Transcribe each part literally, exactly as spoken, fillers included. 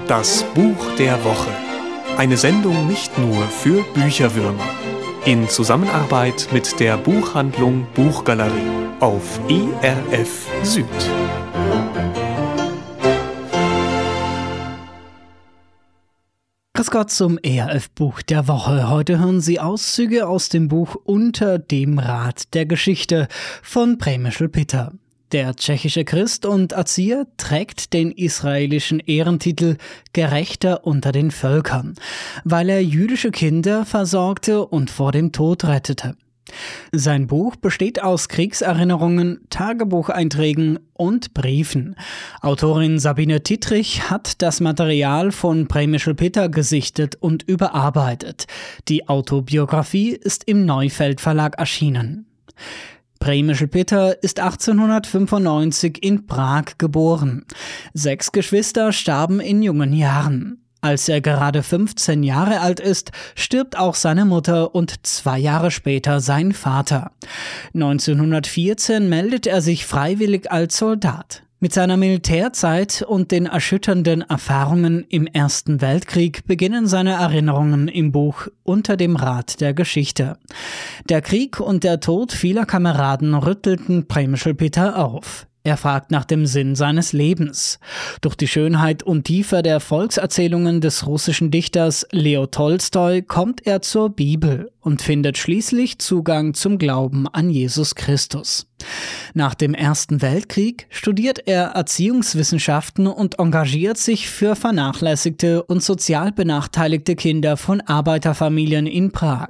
Das Buch der Woche. Eine Sendung nicht nur für Bücherwürmer. In Zusammenarbeit mit der Buchhandlung Buchgalerie auf E R F Süd. Grüß Gott zum E R F-Buch der Woche. Heute hören Sie Auszüge aus dem Buch Unter dem Rad der Geschichte von Přemysl Pytta. Der tschechische Christ und Erzieher trägt den israelischen Ehrentitel Gerechter unter den Völkern, weil er jüdische Kinder versorgte und vor dem Tod rettete. Sein Buch besteht aus Kriegserinnerungen, Tagebucheinträgen und Briefen. Autorin Sabine Dittrich hat das Material von Přemysl Pytta gesichtet und überarbeitet. Die Autobiografie ist im Neufeld Verlag erschienen. Přemysl Pytta ist achtzehnhundertfünfundneunzig in Prag geboren. Sechs Geschwister starben in jungen Jahren. Als er gerade fünfzehn Jahre alt ist, stirbt auch seine Mutter und zwei Jahre später sein Vater. neunzehnhundertvierzehn meldet er sich freiwillig als Soldat. Mit seiner Militärzeit und den erschütternden Erfahrungen im Ersten Weltkrieg beginnen seine Erinnerungen im Buch Unter dem Rad der Geschichte. Der Krieg und der Tod vieler Kameraden rüttelten Přemysl Pytta auf. Er fragt nach dem Sinn seines Lebens. Durch die Schönheit und Tiefe der Volkserzählungen des russischen Dichters Leo Tolstoi kommt er zur Bibel und findet schließlich Zugang zum Glauben an Jesus Christus. Nach dem Ersten Weltkrieg studiert er Erziehungswissenschaften und engagiert sich für vernachlässigte und sozial benachteiligte Kinder von Arbeiterfamilien in Prag.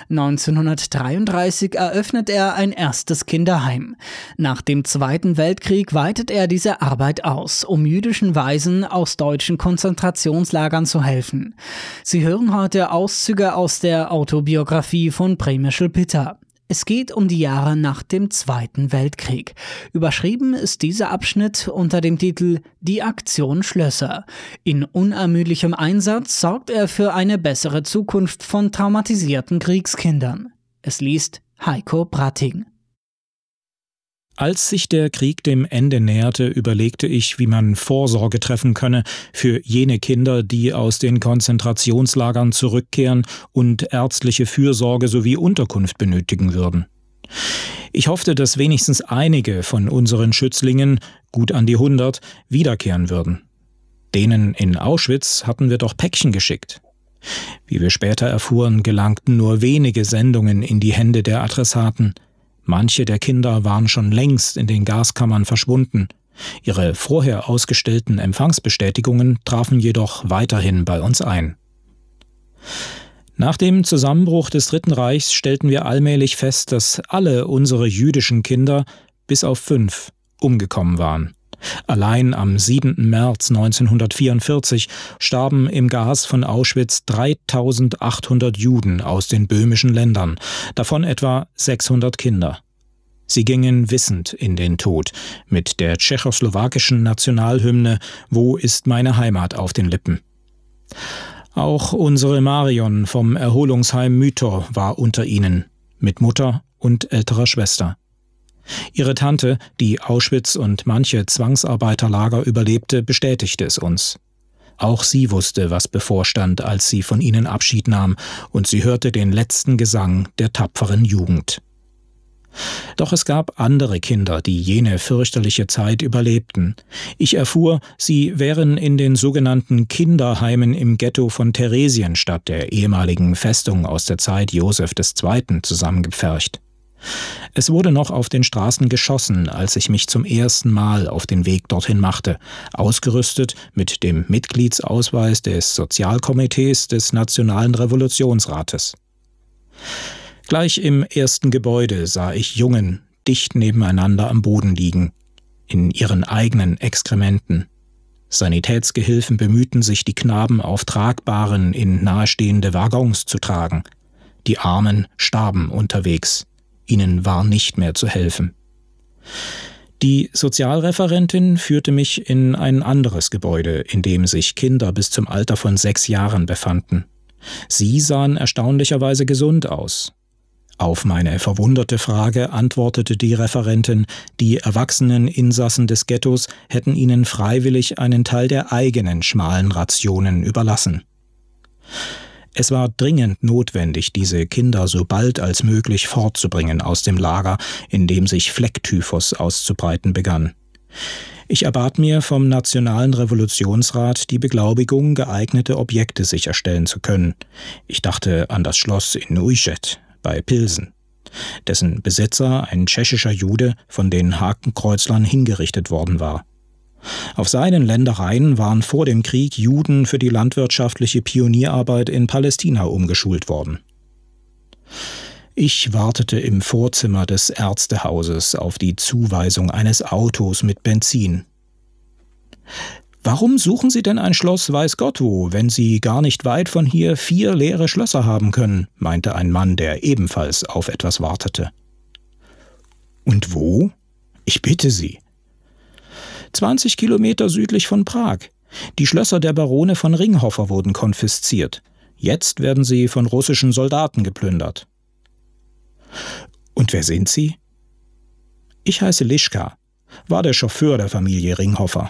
neunzehnhundertdreiunddreißig eröffnet er ein erstes Kinderheim. Nach dem Zweiten Weltkrieg weitet er diese Arbeit aus, um jüdischen Waisen aus deutschen Konzentrationslagern zu helfen. Sie hören heute Auszüge aus der Autobiografie von Přemysl Pytta. Es geht um die Jahre nach dem Zweiten Weltkrieg. Überschrieben ist dieser Abschnitt unter dem Titel Die Aktion Schlösser. In unermüdlichem Einsatz sorgt er für eine bessere Zukunft von traumatisierten Kriegskindern. Es liest Heiko Bratting. Als sich der Krieg dem Ende näherte, überlegte ich, wie man Vorsorge treffen könne für jene Kinder, die aus den Konzentrationslagern zurückkehren und ärztliche Fürsorge sowie Unterkunft benötigen würden. Ich hoffte, dass wenigstens einige von unseren Schützlingen, gut an die hundert, wiederkehren würden. Denen in Auschwitz hatten wir doch Päckchen geschickt. Wie wir später erfuhren, gelangten nur wenige Sendungen in die Hände der Adressaten. Manche der Kinder waren schon längst in den Gaskammern verschwunden. Ihre vorher ausgestellten Empfangsbestätigungen trafen jedoch weiterhin bei uns ein. Nach dem Zusammenbruch des Dritten Reichs stellten wir allmählich fest, dass alle unsere jüdischen Kinder, bis auf fünf, umgekommen waren. Allein am siebenten März neunzehnhundertvierundvierzig starben im Gas von Auschwitz dreitausendachthundert Juden aus den böhmischen Ländern, davon etwa sechshundert Kinder. Sie gingen wissend in den Tod, mit der tschechoslowakischen Nationalhymne »Wo ist meine Heimat« auf den Lippen. Auch unsere Marion vom Erholungsheim Mytor war unter ihnen, mit Mutter und älterer Schwester. Ihre Tante, die Auschwitz und manche Zwangsarbeiterlager überlebte, bestätigte es uns. Auch sie wusste, was bevorstand, als sie von ihnen Abschied nahm, und sie hörte den letzten Gesang der tapferen Jugend. Doch es gab andere Kinder, die jene fürchterliche Zeit überlebten. Ich erfuhr, sie wären in den sogenannten Kinderheimen im Ghetto von Theresienstadt, der ehemaligen Festung aus der Zeit Joseph des Zweiten, zusammengepfercht. Es wurde noch auf den Straßen geschossen, als ich mich zum ersten Mal auf den Weg dorthin machte, ausgerüstet mit dem Mitgliedsausweis des Sozialkomitees des Nationalen Revolutionsrates. Gleich im ersten Gebäude sah ich Jungen dicht nebeneinander am Boden liegen, in ihren eigenen Exkrementen. Sanitätsgehilfen bemühten sich, die Knaben auf Tragbaren in nahestehende Waggons zu tragen. Die Armen starben unterwegs. Ihnen war nicht mehr zu helfen. Die Sozialreferentin führte mich in ein anderes Gebäude, in dem sich Kinder bis zum Alter von sechs Jahren befanden. Sie sahen erstaunlicherweise gesund aus. Auf meine verwunderte Frage antwortete die Referentin, die erwachsenen Insassen des Ghettos hätten ihnen freiwillig einen Teil der eigenen schmalen Rationen überlassen. Es war dringend notwendig, diese Kinder so bald als möglich fortzubringen aus dem Lager, in dem sich Flecktyphus auszubreiten begann. Ich erbat mir vom Nationalen Revolutionsrat die Beglaubigung, geeignete Objekte sicherstellen zu können. Ich dachte an das Schloss in Ujhet bei Pilsen, dessen Besitzer, ein tschechischer Jude, von den Hakenkreuzlern hingerichtet worden war. Auf seinen Ländereien waren vor dem Krieg Juden für die landwirtschaftliche Pionierarbeit in Palästina umgeschult worden. Ich wartete im Vorzimmer des Ärztehauses auf die Zuweisung eines Autos mit Benzin. »Warum suchen Sie denn ein Schloss weiß Gott wo, wenn Sie gar nicht weit von hier vier leere Schlösser haben können?« meinte ein Mann, der ebenfalls auf etwas wartete. »Und wo? Ich bitte Sie.« »zwanzig Kilometer südlich von Prag. Die Schlösser der Barone von Ringhofer wurden konfisziert. Jetzt werden sie von russischen Soldaten geplündert.« »Und wer sind Sie?« »Ich heiße Lischka, war der Chauffeur der Familie Ringhofer.«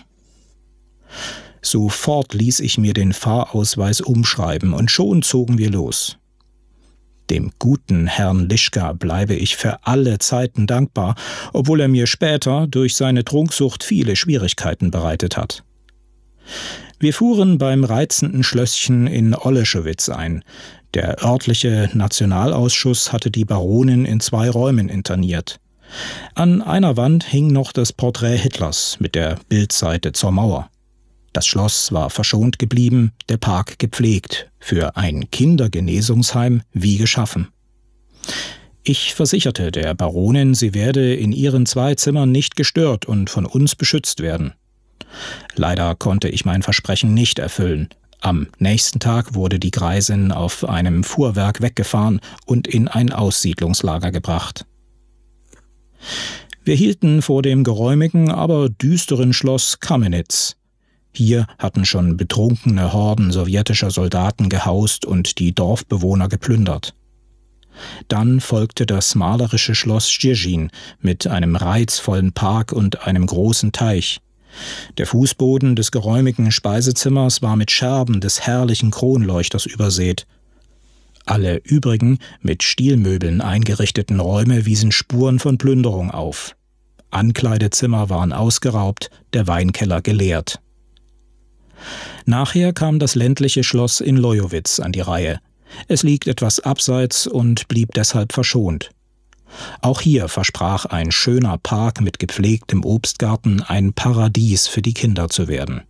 Sofort ließ ich mir den Fahrausweis umschreiben und schon zogen wir los. Dem guten Herrn Lischka bleibe ich für alle Zeiten dankbar, obwohl er mir später durch seine Trunksucht viele Schwierigkeiten bereitet hat. Wir fuhren beim reizenden Schlösschen in Oleschewitz ein. Der örtliche Nationalausschuss hatte die Baronin in zwei Räumen interniert. An einer Wand hing noch das Porträt Hitlers mit der Bildseite zur Mauer. Das Schloss war verschont geblieben, der Park gepflegt, für ein Kindergenesungsheim wie geschaffen. Ich versicherte der Baronin, sie werde in ihren zwei Zimmern nicht gestört und von uns beschützt werden. Leider konnte ich mein Versprechen nicht erfüllen. Am nächsten Tag wurde die Greisin auf einem Fuhrwerk weggefahren und in ein Aussiedlungslager gebracht. Wir hielten vor dem geräumigen, aber düsteren Schloss Kamenitz. Hier hatten schon betrunkene Horden sowjetischer Soldaten gehaust und die Dorfbewohner geplündert. Dann folgte das malerische Schloss Stirschin mit einem reizvollen Park und einem großen Teich. Der Fußboden des geräumigen Speisezimmers war mit Scherben des herrlichen Kronleuchters übersät. Alle übrigen, mit Stilmöbeln eingerichteten Räume wiesen Spuren von Plünderung auf. Ankleidezimmer waren ausgeraubt, der Weinkeller geleert. Nachher kam das ländliche Schloss in Lojowitz an die Reihe. Es liegt etwas abseits und blieb deshalb verschont. Auch hier versprach ein schöner Park mit gepflegtem Obstgarten ein Paradies für die Kinder zu werden.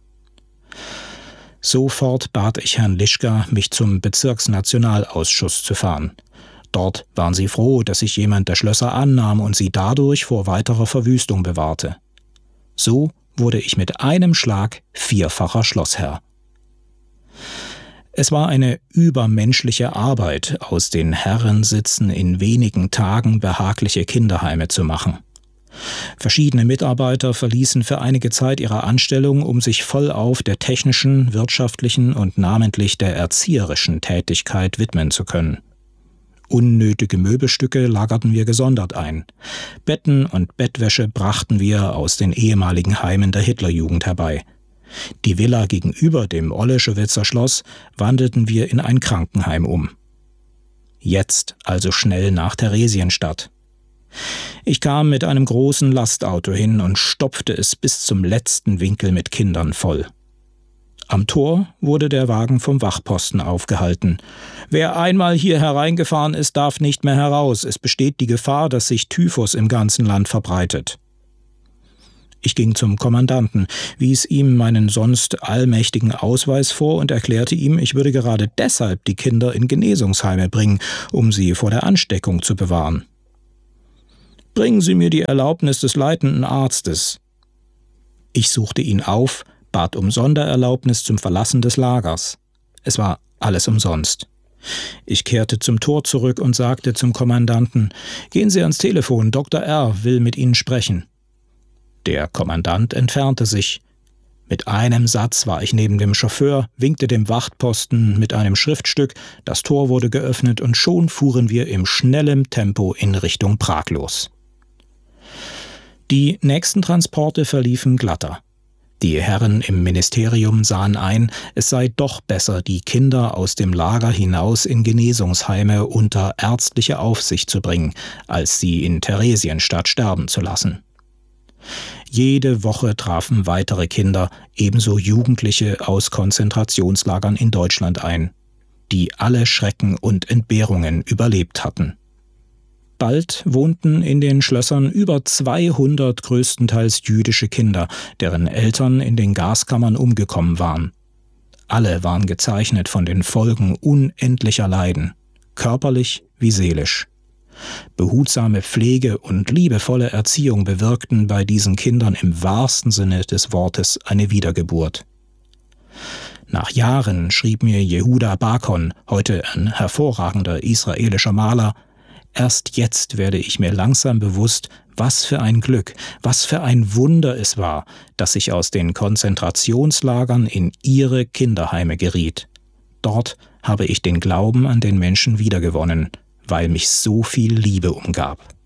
Sofort bat ich Herrn Lischka, mich zum Bezirksnationalausschuss zu fahren. Dort waren sie froh, dass sich jemand der Schlösser annahm und sie dadurch vor weiterer Verwüstung bewahrte. So wurde ich mit einem Schlag vierfacher Schlossherr. Es war eine übermenschliche Arbeit, aus den Herrensitzen in wenigen Tagen behagliche Kinderheime zu machen. Verschiedene Mitarbeiter verließen für einige Zeit ihre Anstellung, um sich vollauf der technischen, wirtschaftlichen und namentlich der erzieherischen Tätigkeit widmen zu können. Unnötige Möbelstücke lagerten wir gesondert ein. Betten und Bettwäsche brachten wir aus den ehemaligen Heimen der Hitlerjugend herbei. Die Villa gegenüber dem Oleschewitzer Schloss wandelten wir in ein Krankenheim um. Jetzt also schnell nach Theresienstadt. Ich kam mit einem großen Lastauto hin und stopfte es bis zum letzten Winkel mit Kindern voll. Am Tor wurde der Wagen vom Wachposten aufgehalten. »Wer einmal hier hereingefahren ist, darf nicht mehr heraus. Es besteht die Gefahr, dass sich Typhus im ganzen Land verbreitet.« Ich ging zum Kommandanten, wies ihm meinen sonst allmächtigen Ausweis vor und erklärte ihm, ich würde gerade deshalb die Kinder in Genesungsheime bringen, um sie vor der Ansteckung zu bewahren. »Bringen Sie mir die Erlaubnis des leitenden Arztes.« Ich suchte ihn auf, bat um Sondererlaubnis zum Verlassen des Lagers. Es war alles umsonst. Ich kehrte zum Tor zurück und sagte zum Kommandanten, »Gehen Sie ans Telefon, Doktor R. will mit Ihnen sprechen.« Der Kommandant entfernte sich. Mit einem Satz war ich neben dem Chauffeur, winkte dem Wachtposten mit einem Schriftstück, das Tor wurde geöffnet und schon fuhren wir im schnellen Tempo in Richtung Prag los. Die nächsten Transporte verliefen glatter. Die Herren im Ministerium sahen ein, es sei doch besser, die Kinder aus dem Lager hinaus in Genesungsheime unter ärztliche Aufsicht zu bringen, als sie in Theresienstadt sterben zu lassen. Jede Woche trafen weitere Kinder, ebenso Jugendliche aus Konzentrationslagern in Deutschland ein, die alle Schrecken und Entbehrungen überlebt hatten. Bald wohnten in den Schlössern über zweihundert größtenteils jüdische Kinder, deren Eltern in den Gaskammern umgekommen waren. Alle waren gezeichnet von den Folgen unendlicher Leiden, körperlich wie seelisch. Behutsame Pflege und liebevolle Erziehung bewirkten bei diesen Kindern im wahrsten Sinne des Wortes eine Wiedergeburt. Nach Jahren schrieb mir Jehuda Bakon, heute ein hervorragender israelischer Maler, erst jetzt werde ich mir langsam bewusst, was für ein Glück, was für ein Wunder es war, dass ich aus den Konzentrationslagern in ihre Kinderheime geriet. Dort habe ich den Glauben an den Menschen wiedergewonnen, weil mich so viel Liebe umgab.